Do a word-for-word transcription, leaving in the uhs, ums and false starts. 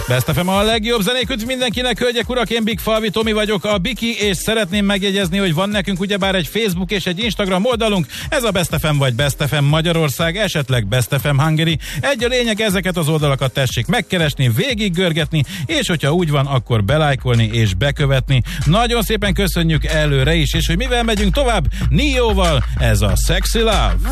Best ef em a legjobb zenék, üdv mindenkinek, hölgyek, urak, én Big Falvi Tomi vagyok, a Biki, és szeretném megjegyezni, hogy van nekünk ugyebár egy Facebook és egy Instagram oldalunk, ez a Best ef em vagy Best ef em Magyarország, esetleg Best ef em Hungary. Egy a lényeg, ezeket az oldalakat tessék megkeresni, végiggörgetni, és hogyha úgy van, akkor belájkolni és bekövetni. Nagyon szépen köszönjük előre is, és hogy mivel megyünk tovább? Nióval, ez a Sexy Love.